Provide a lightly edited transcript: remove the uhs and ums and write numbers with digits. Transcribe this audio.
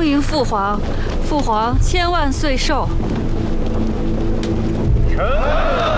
恭迎父皇，父皇千万岁寿。 臣。